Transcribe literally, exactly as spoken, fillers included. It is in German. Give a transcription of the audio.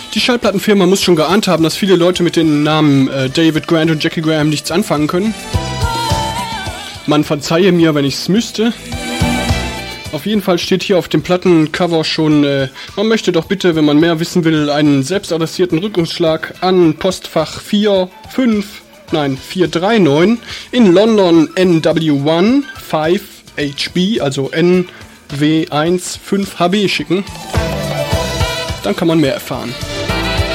Die Schallplattenfirma muss schon geahnt haben, dass viele Leute mit den Namen äh, David Grant und Jackie Graham nichts anfangen können. Man verzeihe mir, wenn ich es müsste. Auf jeden Fall steht hier auf dem Plattencover schon, äh, man möchte doch bitte, wenn man mehr wissen will, einen selbstadressierten Rückungsschlag an Postfach vier fünf, nein, vier drei neun in London N W eins fünf H B, also N W eins fünf H B schicken. Dann kann man mehr erfahren.